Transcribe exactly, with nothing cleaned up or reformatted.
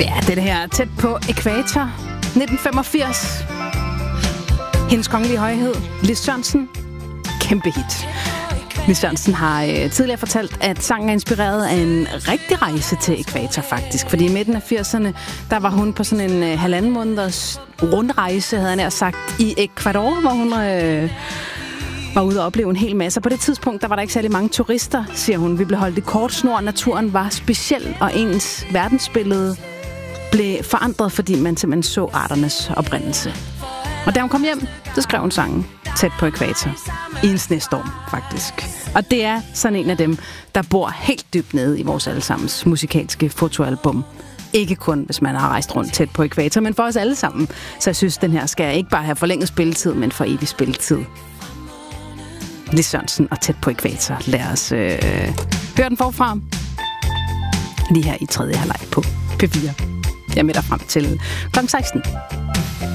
Ja, det her tæt på ækvator. nitten femogfirs. Hendes kongelige højhed, Lis Sørensen. Kæmpe hit. Lis Sørensen har øh, tidligere fortalt, at sangen er inspireret af en rigtig rejse til ækvator, faktisk. Fordi i midten af firserne, der var hun på sådan en øh, halvanden måneders rundrejse, havde han nær sagt, i Ecuador, hvor hun øh, var ude og opleve en hel masse. På det tidspunkt, der var der ikke særlig mange turister, siger hun. Vi blev holdt i kort snor. Naturen var speciel, og ens verdensbillede blev forandret, fordi man simpelthen så arternes oprindelse. Og da hun kom hjem, så skrev hun sangen Tæt på ækvator. I en snestorm, faktisk. Og det er sådan en af dem, der bor helt dybt nede i vores allesammens musikalske fotoalbum. Ikke kun, hvis man har rejst rundt tæt på ækvator, men for os alle sammen. Så jeg synes, den her skal ikke bare have forlænget spilletid, men for evig spilletid. Lis Sørensen og Tæt på ækvator. Lad os øh, høre den forfra. Lige her i tredje halvleg på P fire. Jeg er med dig frem til klokken seksten.